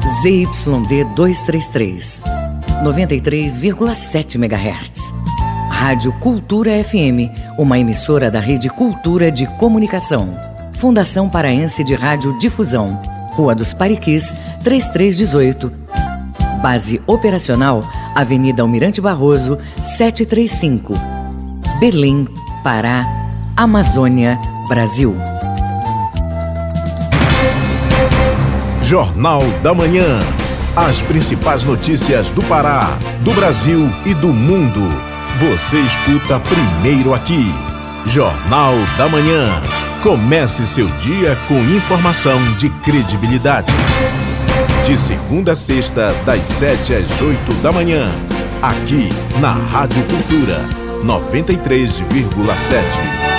ZYD 233, 93,7 MHz. Rádio Cultura FM, uma emissora da Rede Cultura de Comunicação. Fundação Paraense de Rádio Difusão, Rua dos Pariquis, 3318. Base operacional, Avenida Almirante Barroso, 735. Belém, Pará, Amazônia, Brasil. Jornal da Manhã. As principais notícias do Pará, do Brasil e do mundo. Você escuta primeiro aqui. Jornal da Manhã. Comece seu dia com informação de credibilidade. De segunda a sexta, das 7 às 8 da manhã. Aqui na Rádio Cultura 93,7.